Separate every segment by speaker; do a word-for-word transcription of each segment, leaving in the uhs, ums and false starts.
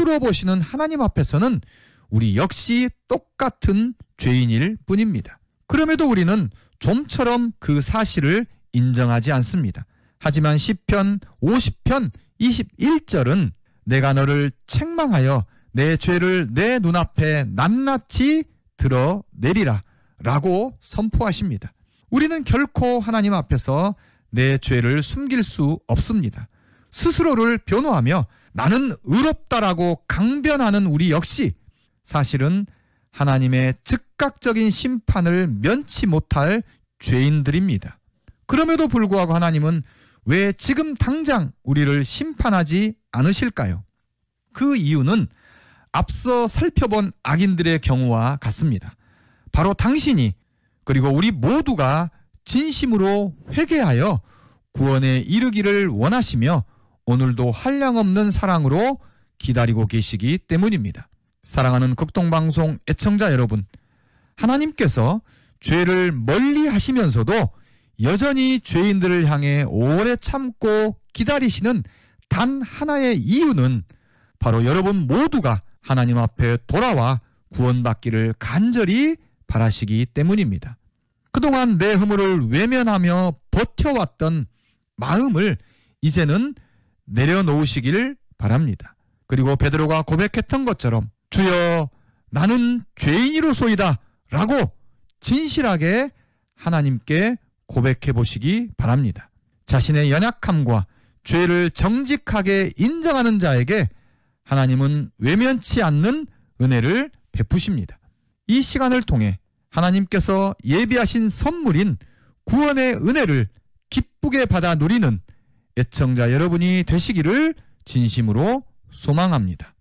Speaker 1: 물어보시는 하나님 앞에서는 우리 역시 똑같은 죄인일 뿐입니다. 그럼에도 우리는 좀처럼 그 사실을 인정하지 않습니다. 하지만 시편 오십 편 이십일 절은 내가 너를 책망하여 내 죄를 내 눈앞에 낱낱이 드러내리라 라고 선포하십니다. 우리는 결코 하나님 앞에서 내 죄를 숨길 수 없습니다. 스스로를 변호하며 나는 의롭다라고 강변하는 우리 역시 사실은 하나님의 즉각적인 심판을 면치 못할 죄인들입니다. 그럼에도 불구하고 하나님은 왜 지금 당장 우리를 심판하지 않으실까요? 그 이유는 앞서 살펴본 악인들의 경우와 같습니다. 바로 당신이 그리고 우리 모두가 진심으로 회개하여 구원에 이르기를 원하시며 오늘도 한량없는 사랑으로 기다리고 계시기 때문입니다. 사랑하는 극동방송 애청자 여러분, 하나님께서 죄를 멀리 하시면서도 여전히 죄인들을 향해 오래 참고 기다리시는 단 하나의 이유는 바로 여러분 모두가 하나님 앞에 돌아와 구원받기를 간절히 바라시기 때문입니다. 그동안 내 허물을 외면하며 버텨왔던 마음을 이제는 내려놓으시길 바랍니다. 그리고 베드로가 고백했던 것처럼 주여 나는 죄인이로소이다 라고 진실하게 하나님께 고백해 보시기 바랍니다. 자신의 연약함과 죄를 정직하게 인정하는 자에게 하나님은 외면치 않는 은혜를 베푸십니다. 이 시간을 통해 하나님께서 예비하신 선물인 구원의 은혜를 기쁘게 받아 누리는 애청자 여러분이 되시기를 진심으로 소망합니다.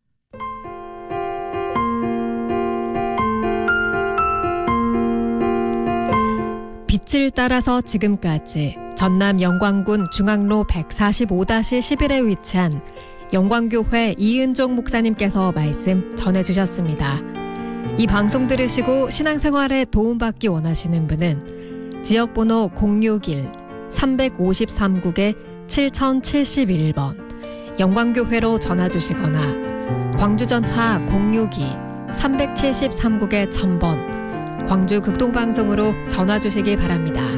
Speaker 2: 빛을 따라서 지금까지 전남 영광군 중앙로 백사십오 십일에 위치한 영광교회 이은종 목사님께서 말씀 전해주셨습니다. 이 방송 들으시고 신앙생활에 도움받기 원하시는 분은 지역번호 공육일 삼오삼 국에 칠공공일 번 영광교회로 전화주시거나 광주전화 공육이 삼칠삼 국에 천 번 광주 극동방송으로 전화주시기 바랍니다.